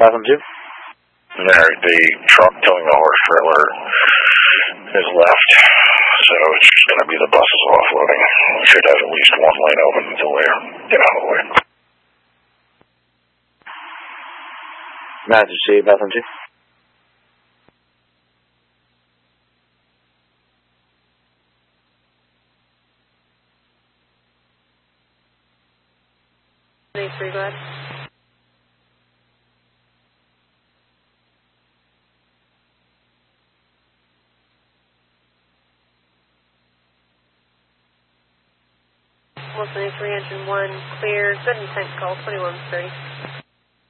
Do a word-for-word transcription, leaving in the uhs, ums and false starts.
Bethlehem two. There, the truck towing the horse trailer is left, so it's just going to be the buses offloading. We should have at least one lane open until they get out of the way. Master C, Bethlehem two. three, bud. one seventy-three, engine one, clear, good intent call, twenty-one thirty.